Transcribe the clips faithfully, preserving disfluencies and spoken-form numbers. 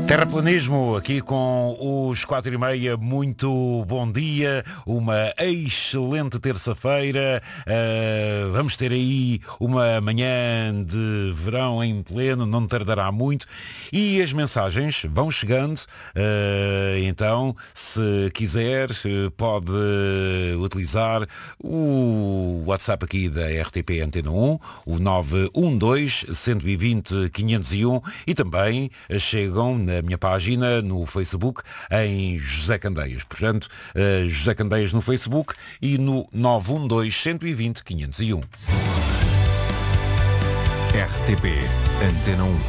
Terraplanismo, aqui com os quatro e meia, muito bom dia, uma excelente terça-feira, uh, vamos ter aí uma manhã de verão em pleno, não tardará muito, e as mensagens vão chegando, uh, então, se quiser, pode utilizar o WhatsApp aqui da R T P Antena um, o nove um dois, um dois zero, quinze zero um, e também chegam na minha página no Facebook em José Candeias. Portanto, uh, José Candeias no Facebook e no nove um dois, um dois zero, quinze zero um. R T P Antena um.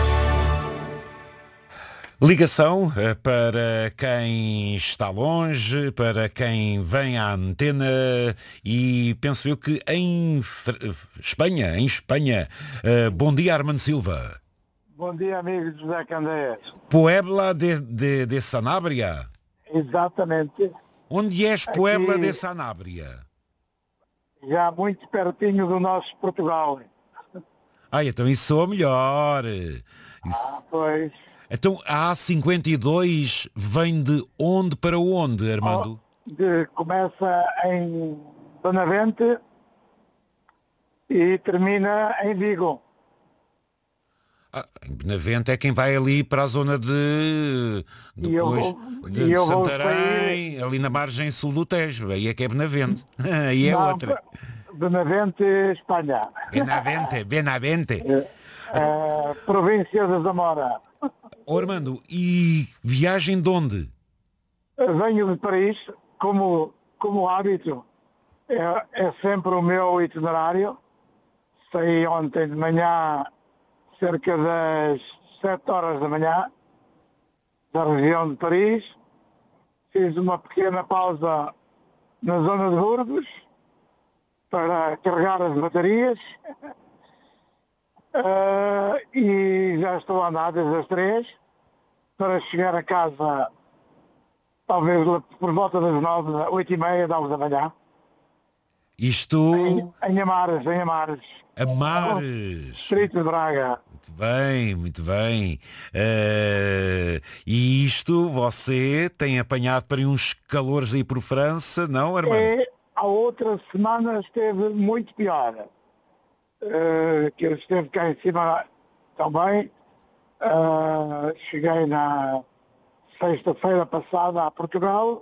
Ligação para quem está longe, para quem vem à antena, e penso eu que em Espanha, em Espanha. Uh, bom dia, Armando Silva. Bom dia, amigo José Candeias. Puebla de, de, de Sanabria? Exatamente. Onde és, Puebla Aqui, de Sanabria? já muito pertinho do nosso Portugal. Ah, então isso soa melhor. Isso... Ah, pois. Então a A cinquenta e dois vem de onde para onde, Armando? Oh, de, começa em Benavente e termina em Vigo. Ah, em Benavente é quem vai ali para a zona de depois vou, de, de Santarém, sair... ali na margem sul do Tejo, aí é que é Benavente. Aí é Não, outra. Benavente, Espanha. Benavente, Benavente. É, é, província de Zamora. Oh, Armando, e viagem de onde? Venho de Paris, como, como hábito, é, é sempre o meu itinerário. Saí ontem de manhã, cerca das sete horas da manhã, da região de Paris. Fiz uma pequena pausa na zona de Burgos para carregar as baterias. Uh, e já estou a andar desde as três para chegar a casa talvez por volta das nove, oito e meia, nove da manhã. Isto... Em, em Amares, em Amares. Amares. Distrito de Braga. Muito bem, muito bem. Uh, e isto você tem apanhado para uns calores aí por França, não, Armando? É, a outra semana esteve muito pior. Uh, que eu esteve cá em cima também. Uh, cheguei na sexta-feira passada a Portugal.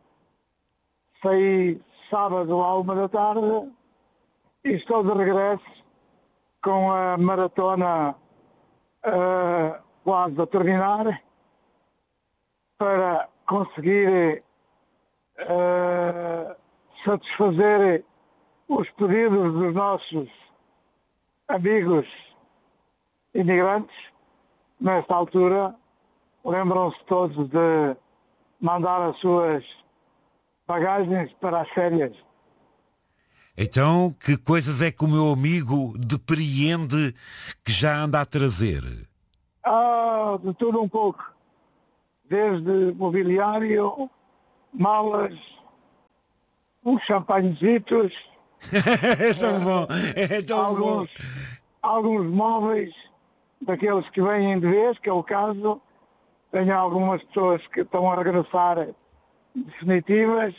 Saí sábado à uma da tarde e estou de regresso com a maratona uh, quase a terminar para conseguir uh, satisfazer os pedidos dos nossos amigos imigrantes. Nesta altura, lembram-se todos de mandar as suas bagagens para as férias. Então, que coisas é que o meu amigo depreende que já anda a trazer? Ah, de tudo um pouco. Desde mobiliário, malas, uns champanhezitos, é tão bom, é tão alguns, bom. alguns móveis, daqueles que vêm de vez, que é o caso. Tenho algumas pessoas que estão a regressar definitivas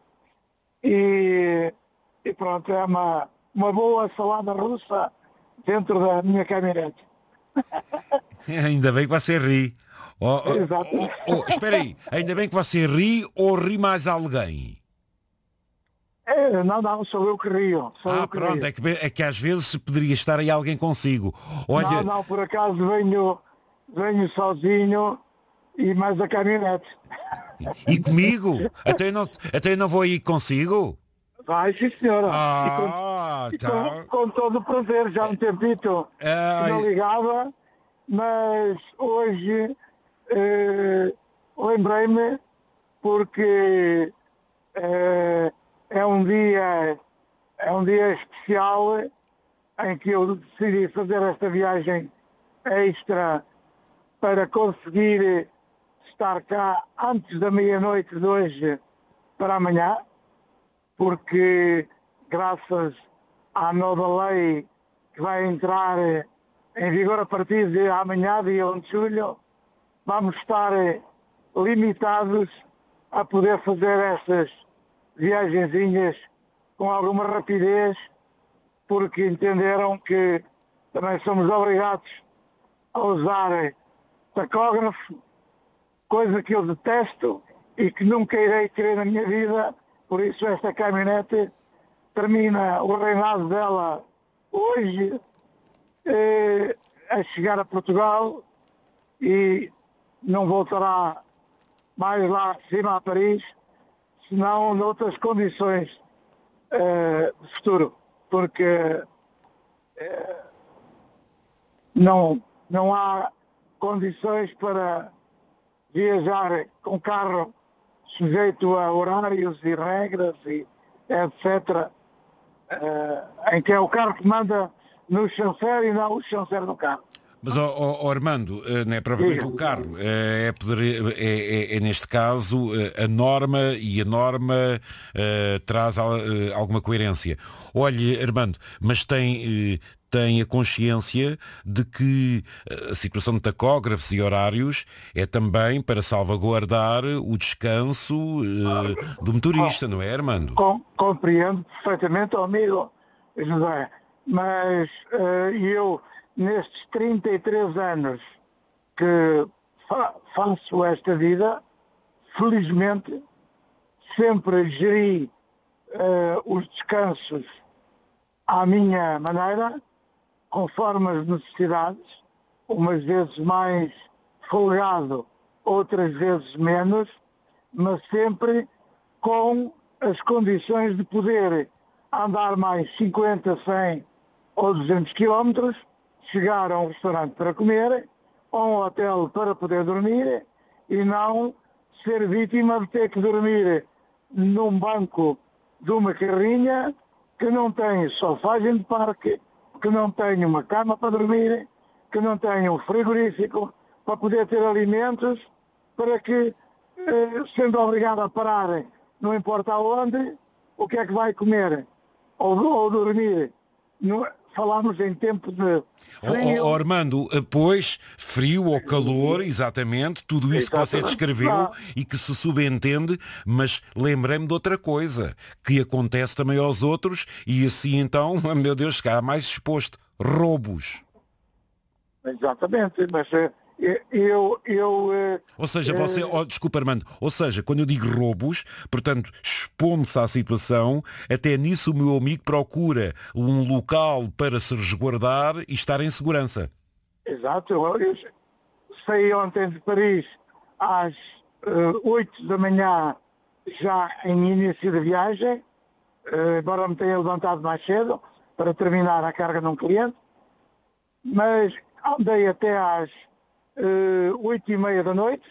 e, e pronto, é uma, uma boa salada russa dentro da minha caminhonete. Ainda bem que você ri. Oh, oh, Exato. oh, oh, espera aí, ainda bem que você ri ou ri mais alguém? É, não, não, sou eu que rio. Sou ah, eu que pronto, rio. é que, é que às vezes poderia estar aí alguém consigo. Olha... Não, não, por acaso venho, venho sozinho e mais a caminhonete. E comigo? Até eu não, até eu não vou aí consigo? Vai, sim, senhora. Ah, e com, tá. e com, com todo o prazer, já há um tempito que não ligava, mas hoje eh, lembrei-me porque eh, é um dia é um dia especial em que eu decidi fazer esta viagem extra para conseguir estar cá antes da meia-noite de hoje para amanhã, porque graças à nova lei que vai entrar em vigor a partir de amanhã, dia um de julho, vamos estar limitados a poder fazer essas viagenzinhas com alguma rapidez, porque entenderam que também somos obrigados a usar tacógrafo, coisa que eu detesto e que nunca irei querer na minha vida. Por isso esta caminhonete termina o reinado dela hoje, eh, a chegar a Portugal, e não voltará mais lá acima a Paris, senão noutras condições eh, de futuro, porque eh, não, não há condições para viajar com carro sujeito a horários e regras e etcétera, eh, em que é o carro que manda no chanceler e não o chanceler no carro. Mas, oh, oh, Armando, não é propriamente o carro, é, poder, é, é, é neste caso a norma, e a norma uh, traz uh, alguma coerência. Olhe, Armando, mas tem, uh, tem a consciência de que a situação de tacógrafos e horários é também para salvaguardar o descanso uh, do motorista, não é, Armando? Com, compreendo perfeitamente, amigo José, mas uh, eu... nestes trinta e três anos que fa- faço esta vida, felizmente, sempre geri uh, os descansos à minha maneira, conforme as necessidades, umas vezes mais folgado, outras vezes menos, mas sempre com as condições de poder andar mais cinquenta, cem ou duzentos quilómetros, chegar a um restaurante para comer, a um hotel para poder dormir, e não ser vítima de ter que dormir num banco de uma carrinha que não tem sofagem de parque, que não tem uma cama para dormir, que não tem um frigorífico para poder ter alimentos, para que, eh, sendo obrigado a parar, não importa aonde, o que é que vai comer ou, ou dormir. No, falamos em tempo de frio. Oh, oh, Armando, pois, frio ou calor, exatamente, tudo isso que você descreveu ah. e que se subentende, mas lembrei-me de outra coisa, que acontece também aos outros, e assim então, meu Deus, cá mais exposto, roubos. Exatamente, mas eu... eu ou seja, você, oh, desculpa, Armando, ou seja, quando eu digo roubos, portanto, expondo-se à situação, até nisso o meu amigo procura um local para se resguardar e estar em segurança. Exato, eu, eu saí ontem de Paris às oito uh, da manhã, já em início de viagem, uh, embora me tenha levantado mais cedo para terminar a carga de um cliente, mas andei até às uh, oito e meia da noite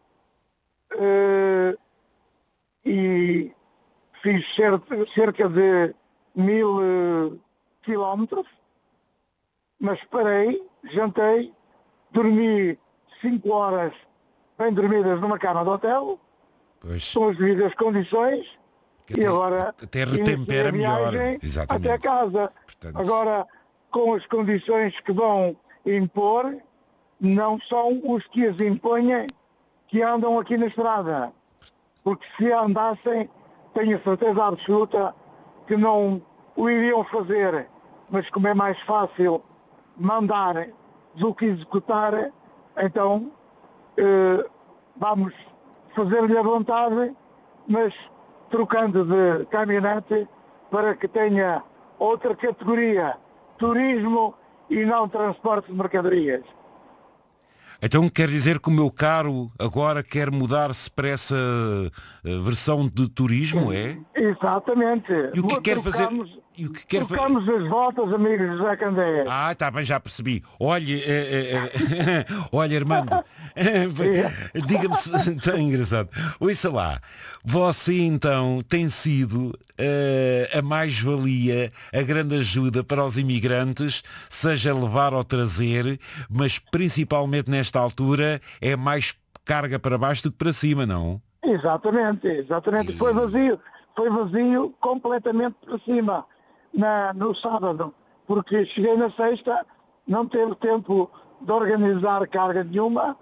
uh, e fiz cerca, cerca de mil uh, quilómetros, mas parei, jantei, dormi cinco horas bem dormidas numa cama de hotel, pois, com as devidas condições, que e até, agora até retempera melhor, exatamente, até casa. Portanto... Agora, com as condições que vão impor, não são os que as impõem que andam aqui na estrada, porque se andassem, tenho a certeza absoluta que não o iriam fazer, mas como é mais fácil mandar do que executar, então eh, vamos fazer-lhe a vontade, mas trocando de caminhonete para que tenha outra categoria, turismo e não transporte de mercadorias. Então quer dizer que o meu caro agora quer mudar-se para essa uh, versão de turismo, é? Exatamente. E o que quer fazer? E o que quer trocamos fazer? As voltas, amigos José Candeias. Ah, está bem, já percebi. Olha, uh, uh, uh, olha, Armando, diga-me se está engraçado. Ouça lá, você então tem sido uh, a mais-valia, a grande ajuda para os imigrantes, seja levar ou trazer, mas principalmente nesta altura é mais carga para baixo do que para cima, não? Exatamente, exatamente. E... Foi vazio, foi vazio completamente para cima na, no sábado, porque cheguei na sexta, não teve tempo de organizar carga nenhuma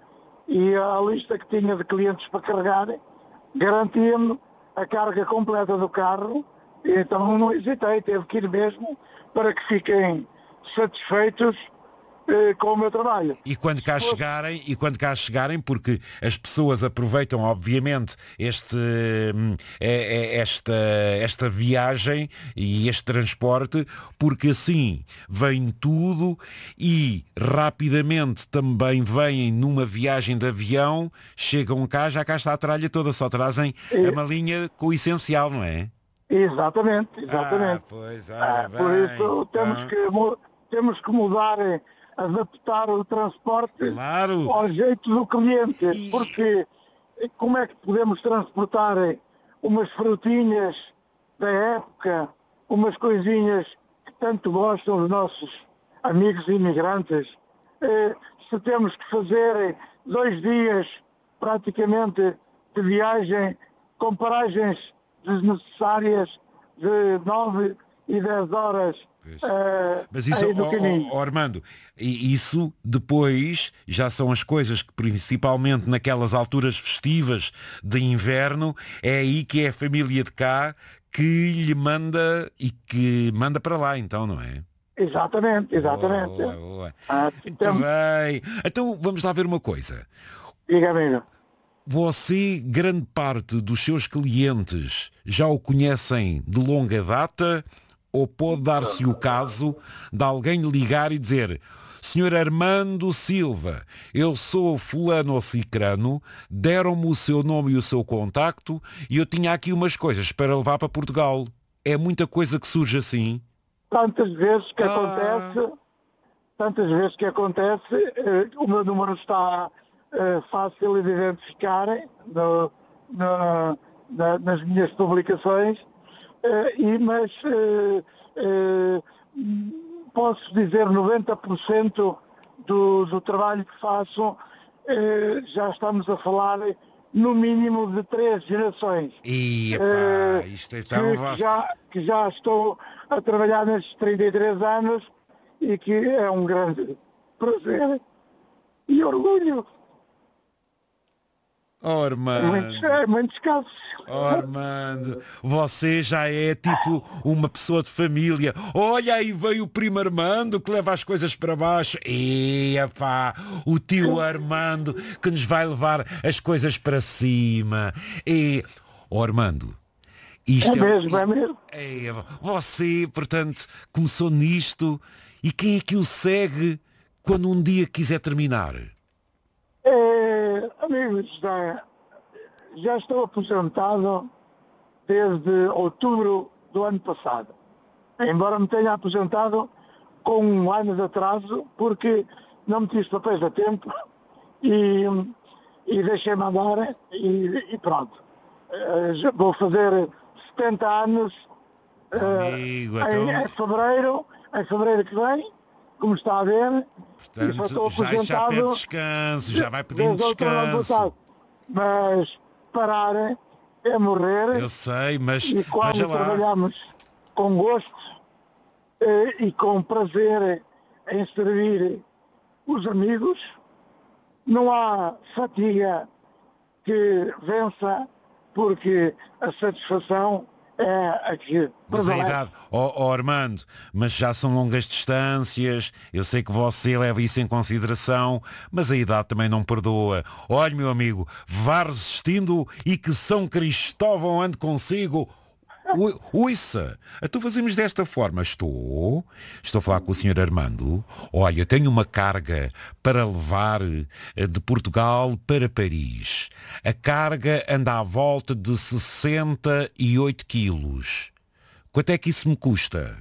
e a lista que tinha de clientes para carregar garantia-me a carga completa do carro, e então não hesitei, teve que ir mesmo para que fiquem satisfeitos eh, com o meu trabalho. E quando cá fosse... chegarem, e quando cá chegarem, porque as pessoas aproveitam obviamente este, esta, esta viagem e este transporte, porque assim vem tudo e rapidamente também vêm numa viagem de avião, chegam cá, já cá está a tralha toda, só trazem e... a malinha com o essencial, não é? Exatamente, exatamente. Ah, pois, ah, bem, por isso temos, ah. que, temos que mudar, adaptar o transporte claro. ao jeito do cliente, e... porque como é que podemos transportar umas frutinhas da época, umas coisinhas que tanto gostam os nossos amigos imigrantes, eh, se temos que fazer dois dias praticamente de viagem com paragens desnecessárias de nove e dez horas. Uh, Mas isso, oh, oh, Armando, isso depois já são as coisas que principalmente naquelas alturas festivas de inverno, é aí que é a família de cá que lhe manda e que manda para lá, então, não é? Exatamente, exatamente. Boa, boa. Ah, então... Muito bem. Então vamos lá ver uma coisa. Diga, amigo. Você, grande parte dos seus clientes já o conhecem de longa data, ou pode dar-se o caso de alguém ligar e dizer: senhor Armando Silva, eu sou fulano ou cicrano, deram-me o seu nome e o seu contacto e eu tinha aqui umas coisas para levar para Portugal. É muita coisa que surge assim? Tantas vezes que ah. acontece, tantas vezes que acontece, eh, o meu número está... Uh, fácil de identificar no, no, na, nas minhas publicações, uh, e, mas uh, uh, posso dizer noventa por cento do, do trabalho que faço, uh, já estamos a falar no mínimo de três gerações. E, epá, isto é tão que, que, já, que já estou a trabalhar nestes trinta e três anos e que é um grande prazer e orgulho. Oh, Armando. Muitos, é, muitos casos. Oh, Armando, você já é tipo uma pessoa de família. Olha, aí veio o primo Armando que leva as coisas para baixo. E, pá, o tio Armando que nos vai levar as coisas para cima. E, oh, Armando, isto é, é mesmo, é mesmo. É, você, portanto, começou nisto, e quem é que o segue quando um dia quiser terminar? É, amigos, já, já estou aposentado desde outubro do ano passado. Embora me tenha aposentado com um ano de atraso, porque não meti os papéis a tempo e, e deixei-me andar e, e pronto. Já vou fazer setenta anos Amigo, uh, então... em, em fevereiro, em fevereiro que vem, como está a ver. Portanto, já, já pede descanso, já vai pedindo descanso. Mas parar é morrer. Eu sei, mas e quando lá. trabalhamos com gosto eh, e com prazer em servir os amigos, não há fatiga que vença, porque a satisfação é aqui. Mas a idade, oh, oh Armando, mas já são longas distâncias, eu sei que você leva isso em consideração, mas a idade também não perdoa. Olha, meu amigo, vá resistindo e que São Cristóvão ande consigo. Ouça, então fazemos desta forma. Estou, estou a falar com o senhor Armando. Olha, eu tenho uma carga para levar de Portugal para Paris. A carga anda à volta de sessenta e oito quilos. Quanto é que isso me custa?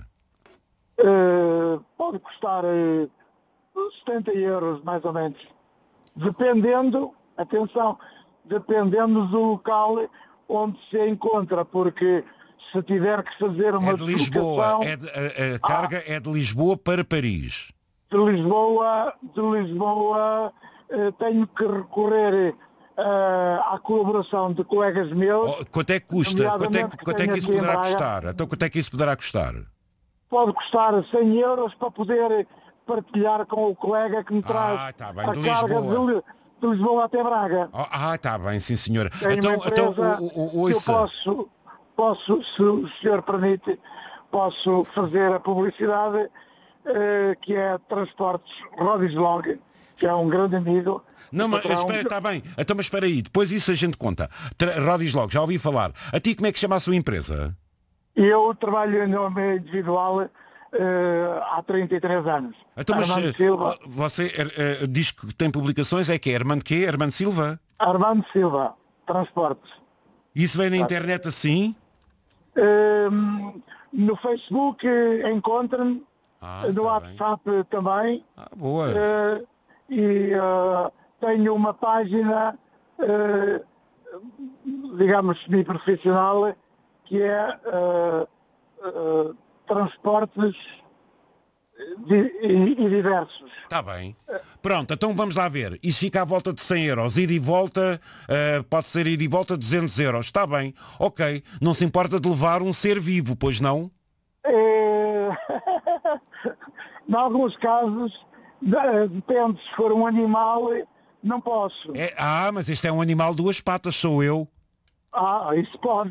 Uh, pode custar uh, setenta euros, mais ou menos. Dependendo, atenção, dependendo do local onde se encontra, porque se tiver que fazer uma é de Lisboa, é de, a, a carga ah, é de Lisboa para Paris. De Lisboa, de Lisboa uh, tenho que recorrer uh, à colaboração de colegas meus. Oh, quanto é que custa? Quanto é, quanto é que isso poderá custar? Então quanto é que isso poderá custar? Pode custar cem euros para poder partilhar com o colega que me traz ah, tá bem, a de carga Lisboa. de Lisboa até Braga. Oh, ah, está bem, sim senhora. Tenho Então, uma empresa então o, o, o, que eu posso, posso, se o senhor permite, posso fazer a publicidade, uh, que é Transportes Rodislog, que é um grande amigo. Não, mas espera, está bem. Então, mas espera aí, depois isso a gente conta. Rodislog, já ouvi falar. A ti como é que chama a sua empresa? Eu trabalho em nome individual Uh, há trinta e três anos. Então, mas, Armando Silva. Você uh, diz que tem publicações, é que é Armando quê? Armando Silva? Armando Silva, Transportes. Isso vem na tá. internet assim? Uh, no Facebook encontra-me, ah, no tá WhatsApp bem. também. Ah, boa. Uh, e uh, tenho uma página, uh, digamos, semi-profissional, que é uh, uh, Transportes e, e diversos. Está bem. Pronto, então vamos lá ver. Isso fica à volta de cem euros. Ir e volta, uh, pode ser ir e volta duzentos euros. Está bem. Ok. Não se importa de levar um ser vivo, pois não? É... em alguns casos, depende, se for um animal, não posso. É, ah, mas este é um animal de duas patas, sou eu. Ah, isso pode.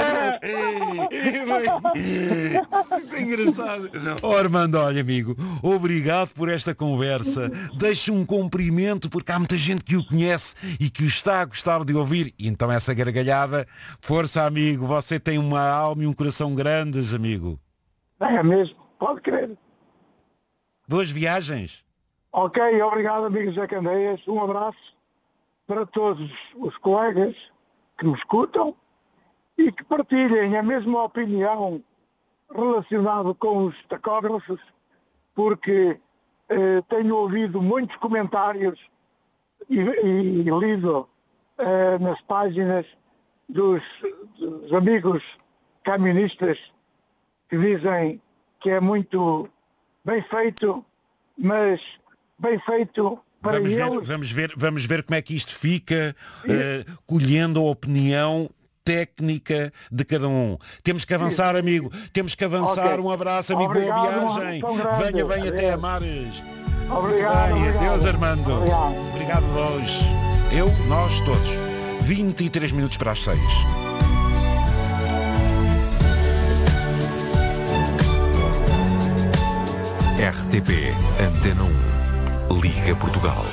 Isso é engraçado. Oh, Armando, olha, amigo, obrigado por esta conversa. Deixa um cumprimento, porque há muita gente que o conhece e que o está a gostar de ouvir. E então essa gargalhada, força, amigo, você tem uma alma e um coração grandes, amigo. É mesmo, pode crer. Boas viagens. Ok, obrigado, amigos da Candeias. Um abraço para todos os colegas que me escutam e que partilhem a mesma opinião relacionada com os tacógrafos, porque eh, tenho ouvido muitos comentários e, e lido eh, nas páginas dos, dos amigos camionistas que dizem que é muito bem feito, mas bem feito para vamos eles. Ver, vamos, ver, vamos ver como é que isto fica, uh, colhendo a opinião técnica de cada um. Temos que avançar, amigo. Temos que avançar. Okay. Um abraço, amigo. Obrigado, boa viagem. Venha bem até a Mares. Obrigado. Bem. Obrigado. Adeus, Armando. Obrigado. Obrigado a nós. Eu, nós todos. vinte e três minutos para as seis. R T P Antena um. Liga Portugal.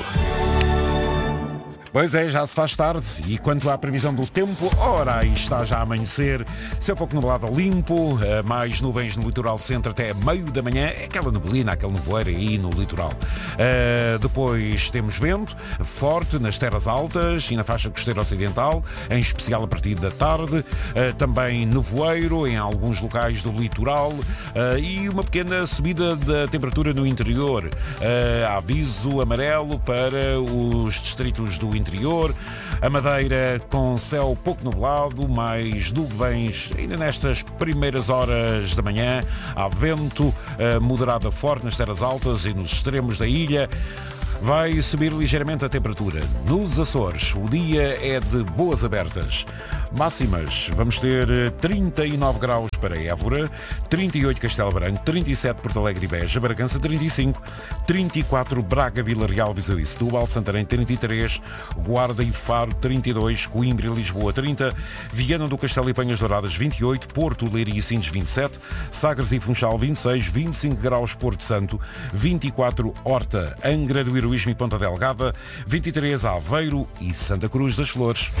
Pois é, já se faz tarde e quanto à previsão do tempo, ora, aí está já a amanhecer, céu pouco nublado ou limpo, mais nuvens no litoral centro até meio da manhã, é aquela neblina, aquele nevoeiro aí no litoral. Uh, depois temos vento forte nas terras altas e na faixa costeira ocidental, em especial a partir da tarde, uh, também nevoeiro em alguns locais do litoral uh, e uma pequena subida da temperatura no interior. Uh, aviso amarelo para os distritos do interior, a Madeira com céu pouco nublado, mais nuvens ainda nestas primeiras horas da manhã, há vento uh, moderado a forte nas terras altas e nos extremos da ilha. Vai subir ligeiramente a temperatura. Nos Açores, o dia é de boas abertas. Máximas, vamos ter trinta e nove graus para Évora, trinta e oito Castelo Branco, trinta e sete Porto Alegre e Beja, Bragança trinta e cinco, trinta e quatro Braga, Vila Real, Viseu e Setúbal, Santarém trinta e três, Guarda e Faro trinta e dois, Coimbra e Lisboa trinta, Viana do Castelo e Penhas Douradas vinte e oito, Porto, Leiria e Sines vinte e sete, Sagres e Funchal vinte e seis, vinte e cinco graus Porto Santo, vinte e quatro Horta, Angra do Heroísmo e Ponta Delgada, vinte e três Aveiro e Santa Cruz das Flores.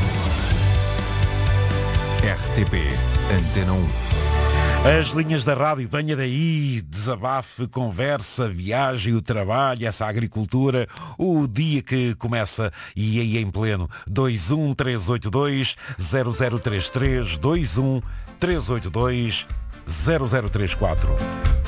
R T P Antena um. As linhas da rádio, venha daí, desabafe, conversa, viagem, o trabalho, essa agricultura, o dia que começa e aí em pleno. dois um três oito dois zero zero três três, dois um três oito dois zero zero três quatro.